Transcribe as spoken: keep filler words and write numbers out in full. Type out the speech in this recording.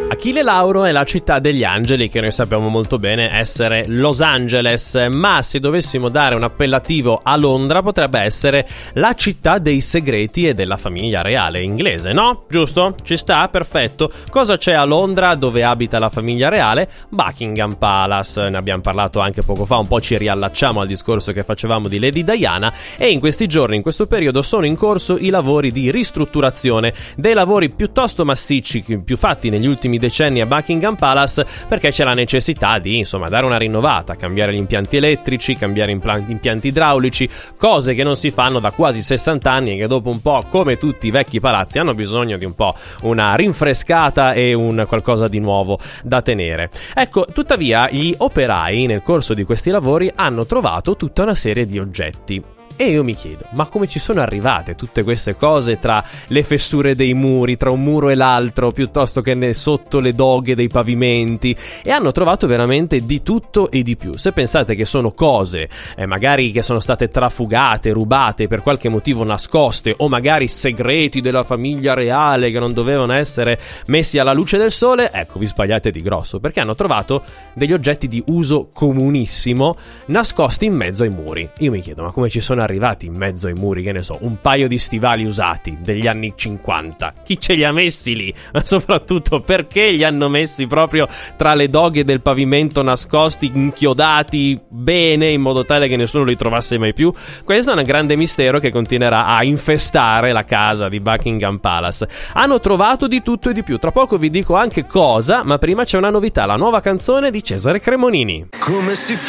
Achille Lauro è la città degli angeli, che noi sappiamo molto bene essere Los Angeles, ma se dovessimo dare un appellativo a Londra potrebbe essere la città dei segreti e della famiglia reale inglese, no? Giusto? Ci sta? Perfetto. Cosa c'è a Londra dove abita la famiglia reale? Buckingham Palace, ne abbiamo parlato anche poco fa, un po' ci riallacciamo al discorso che facevamo di Lady Diana, e in questi giorni, in questo periodo, sono in corso i lavori di ristrutturazione, dei lavori piuttosto massicci più fatti negli ultimi decenni a Buckingham Palace, perché c'è la necessità di, insomma, dare una rinnovata, cambiare gli impianti elettrici, cambiare impla- impianti idraulici, cose che non si fanno da quasi sessanta anni e che dopo un po', come tutti i vecchi palazzi, hanno bisogno di un po' una rinfrescata e un qualcosa di nuovo da tenere. Ecco, tuttavia gli operai nel corso di questi lavori hanno trovato tutta una serie di oggetti. E io mi chiedo, ma come ci sono arrivate tutte queste cose tra le fessure dei muri, tra un muro e l'altro, piuttosto che ne, sotto le doghe dei pavimenti? E hanno trovato veramente di tutto e di più. Se pensate che sono cose, eh, magari che sono state trafugate, rubate, per qualche motivo nascoste, o magari segreti della famiglia reale che non dovevano essere messi alla luce del sole, ecco, vi sbagliate di grosso, perché hanno trovato degli oggetti di uso comunissimo nascosti in mezzo ai muri. Io mi chiedo, ma come ci sono arrivati in mezzo ai muri, che ne so, un paio di stivali usati degli anni cinquanta? Chi ce li ha messi lì? Ma soprattutto, perché li hanno messi proprio tra le doghe del pavimento, nascosti, inchiodati bene, in modo tale che nessuno li trovasse mai più? Questo è un grande mistero che continuerà a infestare la casa di Buckingham Palace. Hanno trovato di tutto e di più. Tra poco vi dico anche cosa, ma prima c'è una novità, la nuova canzone di Cesare Cremonini. Come si fa